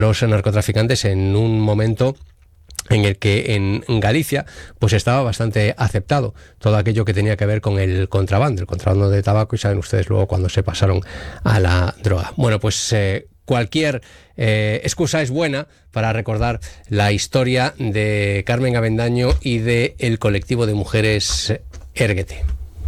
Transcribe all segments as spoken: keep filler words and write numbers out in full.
los narcotraficantes en un momento en el que en Galicia pues estaba bastante aceptado todo aquello que tenía que ver con el contrabando, el contrabando de tabaco, y saben ustedes luego cuando se pasaron a la droga. Bueno, pues eh, cualquier eh, excusa es buena para recordar la historia de Carmen Avendaño y del colectivo de mujeres Érguete.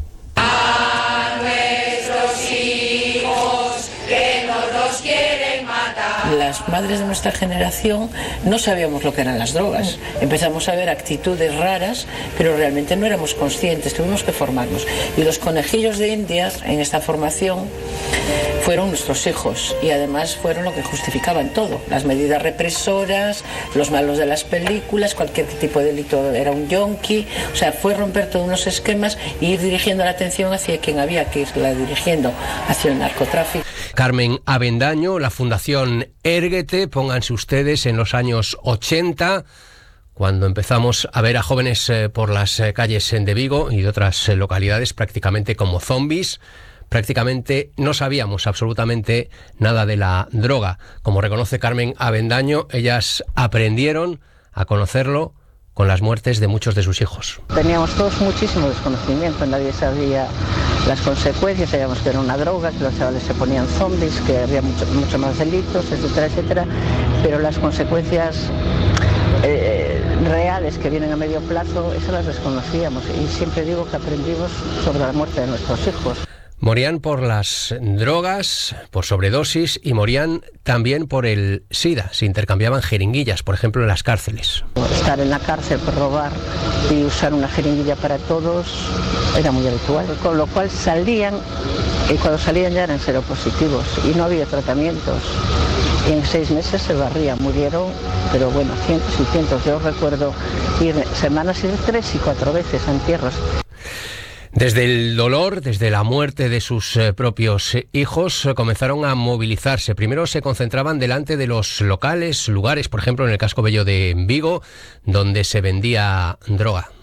Las madres de nuestra generación no sabíamos lo que eran las drogas. Empezamos a ver actitudes raras, pero realmente no éramos conscientes, tuvimos que formarnos. Y los conejillos de Indias en esta formación fueron nuestros hijos, y además fueron lo que justificaban todo. Las medidas represoras, los malos de las películas, cualquier tipo de delito era un yonki. O sea, fue romper todos unos esquemas e ir dirigiendo la atención hacia quien había que irla dirigiendo, hacia el narcotráfico. Carmen Avendaño, la Fundación Érguete, pónganse ustedes en los años ochenta, cuando empezamos a ver a jóvenes eh, por las eh, calles de Vigo y de otras eh, localidades prácticamente como zombies. Prácticamente no sabíamos absolutamente nada de la droga. Como reconoce Carmen Avendaño, ellas aprendieron a conocerlo con las muertes de muchos de sus hijos. Teníamos todos muchísimo desconocimiento, nadie sabía las consecuencias, sabíamos que era una droga, que los chavales se ponían zombies, que había mucho, mucho más delitos, etcétera, etcétera, pero las consecuencias eh, reales que vienen a medio plazo, esas las desconocíamos, y siempre digo que aprendimos sobre la muerte de nuestros hijos. Morían por las drogas, por sobredosis, y morían también por el SIDA. Se intercambiaban jeringuillas, por ejemplo, en las cárceles. Estar en la cárcel por robar y usar una jeringuilla para todos era muy habitual, con lo cual salían, y cuando salían ya eran seropositivos y no había tratamientos. Y en seis meses se barrían, murieron, pero bueno, cientos y cientos. Yo recuerdo ir semanas, ir tres y cuatro veces a entierros. Desde el dolor, desde la muerte de sus eh, propios eh, hijos, eh, comenzaron a movilizarse. Primero se concentraban delante de los locales, lugares, por ejemplo, en el Casco Bello de Vigo, donde se vendía droga.